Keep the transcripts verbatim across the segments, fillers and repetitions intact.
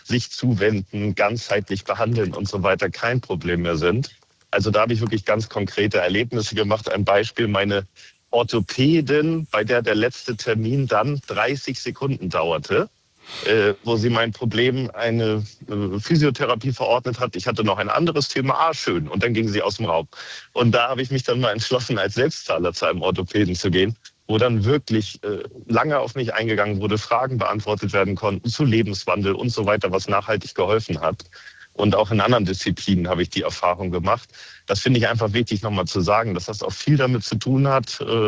sich zuwenden, ganzheitlich behandeln und so weiter kein Problem mehr sind. Also da habe ich wirklich ganz konkrete Erlebnisse gemacht. Ein Beispiel, meine Orthopädin, bei der der letzte Termin dann dreißig Sekunden dauerte, äh, wo sie mein Problem eine äh, Physiotherapie verordnet hat. Ich hatte noch ein anderes Thema, ah schön, und dann ging sie aus dem Raum. Und da habe ich mich dann mal entschlossen, als Selbstzahler zu einem Orthopäden zu gehen, wo dann wirklich äh, lange auf mich eingegangen wurde, Fragen beantwortet werden konnten zu Lebenswandel und so weiter, was nachhaltig geholfen hat. Und auch in anderen Disziplinen habe ich die Erfahrung gemacht. Das finde ich einfach wichtig, nochmal zu sagen, dass das auch viel damit zu tun hat, äh,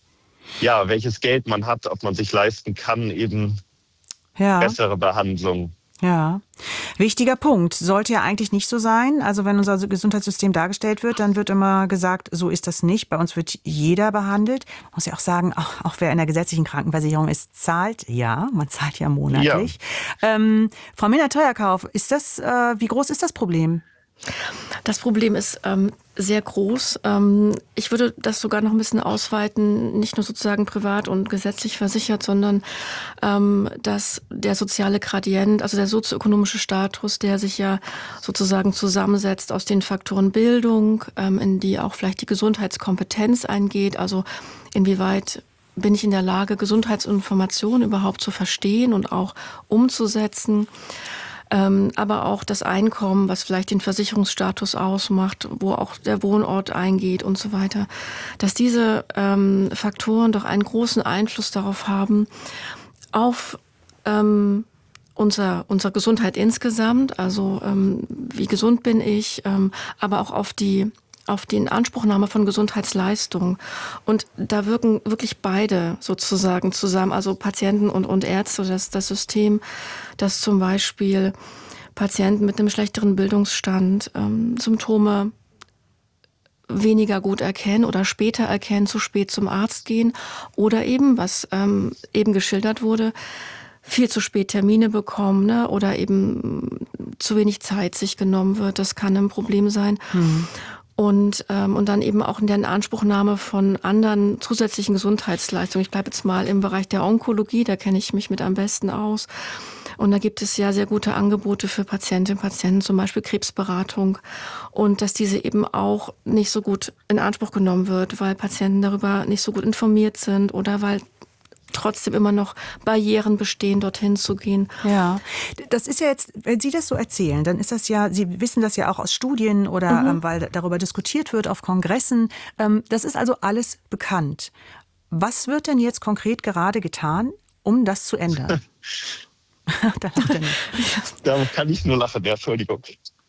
ja, welches Geld man hat, ob man sich leisten kann, eben Ja. bessere Behandlung. Ja, wichtiger Punkt. Sollte ja eigentlich nicht so sein. Also wenn unser Gesundheitssystem dargestellt wird, dann wird immer gesagt, so ist das nicht. Bei uns wird jeder behandelt. Man muss ja auch sagen, auch, auch wer in der gesetzlichen Krankenversicherung ist, zahlt. Ja, man zahlt ja monatlich. Ja. Ähm, Frau Minna-Theuerkauf, ist das, äh, wie groß ist das Problem? Das Problem ist ähm, sehr groß. Ähm, ich würde das sogar noch ein bisschen ausweiten, nicht nur sozusagen privat und gesetzlich versichert, sondern ähm, dass der soziale Gradient, also der sozioökonomische Status, der sich ja sozusagen zusammensetzt aus den Faktoren Bildung, ähm, in die auch vielleicht die Gesundheitskompetenz eingeht, also inwieweit bin ich in der Lage, Gesundheitsinformationen überhaupt zu verstehen und auch umzusetzen. Ähm, aber auch das Einkommen, was vielleicht den Versicherungsstatus ausmacht, wo auch der Wohnort eingeht und so weiter, dass diese ähm, Faktoren doch einen großen Einfluss darauf haben, auf ähm, unser, unsere Gesundheit insgesamt, also ähm, wie gesund bin ich, ähm, aber auch auf die auf die Inanspruchnahme von Gesundheitsleistungen. Und da wirken wirklich beide sozusagen zusammen, also Patienten und, und Ärzte, das, das System, das zum Beispiel Patienten mit einem schlechteren Bildungsstand ähm, Symptome weniger gut erkennen oder später erkennen, zu spät zum Arzt gehen oder eben, was ähm, eben geschildert wurde, viel zu spät Termine bekommen, ne, oder eben zu wenig Zeit sich genommen wird. Das kann ein Problem sein. Mhm. Und, ähm, und dann eben auch in der Inanspruchnahme von anderen zusätzlichen Gesundheitsleistungen. Ich bleibe jetzt mal im Bereich der Onkologie, da kenne ich mich mit am besten aus. Und da gibt es ja sehr gute Angebote für Patientinnen und Patienten, zum Beispiel Krebsberatung. Und dass diese eben auch nicht so gut in Anspruch genommen wird, weil Patienten darüber nicht so gut informiert sind oder weil trotzdem immer noch Barrieren bestehen, dorthin zu gehen. Ja, das ist ja jetzt, wenn Sie das so erzählen, dann ist das ja, Sie wissen das ja auch aus Studien oder mhm. ähm, weil darüber diskutiert wird auf Kongressen. Ähm, das ist also alles bekannt. Was wird denn jetzt konkret gerade getan, um das zu ändern? Da lacht er nicht. Da kann ich nur lachen, ja, Entschuldigung.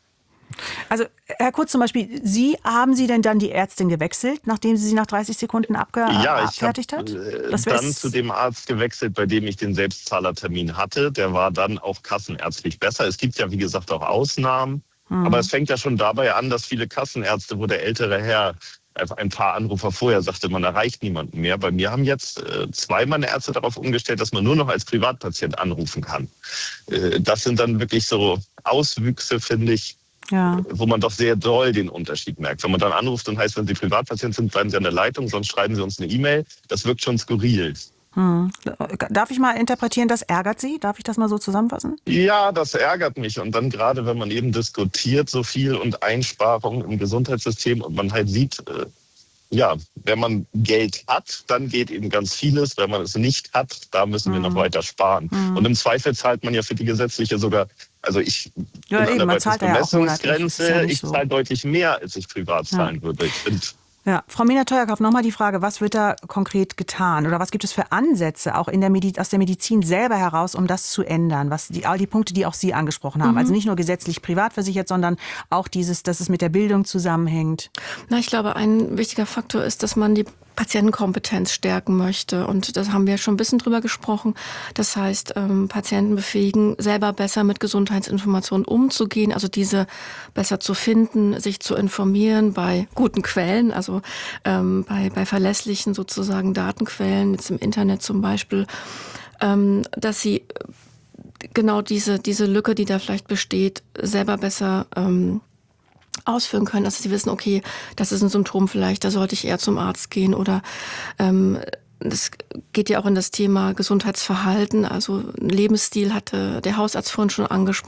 Also, Herr Kurz, zum Beispiel, Sie, haben Sie denn dann die Ärztin gewechselt, nachdem sie sie nach dreißig Sekunden abge- ja, abfertigt hat? Äh, das dann zu dem Arzt gewechselt, bei dem ich den Selbstzahlertermin hatte. Der war dann auch kassenärztlich besser. Es gibt ja, wie gesagt, auch Ausnahmen. Hm. Aber es fängt ja schon dabei an, dass viele Kassenärzte, wo der ältere Herr ein paar Anrufer vorher sagte, man erreicht niemanden mehr. Bei mir haben jetzt äh, zwei meiner Ärzte darauf umgestellt, dass man nur noch als Privatpatient anrufen kann. Äh, das sind dann wirklich so Auswüchse, finde ich, ja. wo man doch sehr doll den Unterschied merkt. Wenn man dann anruft und heißt, wenn Sie Privatpatient sind, bleiben Sie an der Leitung, sonst schreiben Sie uns eine E-Mail. Das wirkt schon skurril. Hm. Darf ich mal interpretieren, das ärgert Sie? Darf ich das mal so zusammenfassen? Ja, das ärgert mich. Und dann gerade, wenn man eben diskutiert so viel und Einsparungen im Gesundheitssystem und man halt sieht, äh, ja, wenn man Geld hat, dann geht eben ganz vieles. Wenn man es nicht hat, da müssen wir hm. noch weiter sparen. Hm. Und im Zweifel zahlt man ja für die gesetzliche sogar, also ich ja, bin eben, an der Bemessungsgrenze, ja ich zahle so. deutlich mehr, als ich privat zahlen ja. würde. Ich finde. Ja, Frau Minna-Theuerkauf, nochmal die Frage, was wird da konkret getan oder was gibt es für Ansätze auch in der Medi- aus der Medizin selber heraus, um das zu ändern, was die, all die Punkte, die auch Sie angesprochen haben, mhm. also nicht nur gesetzlich privat versichert, sondern auch dieses, dass es mit der Bildung zusammenhängt? Na, ich glaube, ein wichtiger Faktor ist, dass man die Patientenkompetenz stärken möchte. Und das haben wir schon ein bisschen drüber gesprochen. Das heißt, ähm, Patienten befähigen, selber besser mit Gesundheitsinformationen umzugehen, also diese besser zu finden, sich zu informieren bei guten Quellen, also ähm, bei, bei verlässlichen sozusagen Datenquellen, jetzt im Internet zum Beispiel, ähm, dass sie genau diese, diese Lücke, die da vielleicht besteht, selber besser ähm, ausführen können, dass sie wissen, okay, das ist ein Symptom vielleicht, da sollte ich eher zum Arzt gehen oder ähm, das geht ja auch in das Thema Gesundheitsverhalten, also Lebensstil hatte der Hausarzt vorhin schon angesprochen.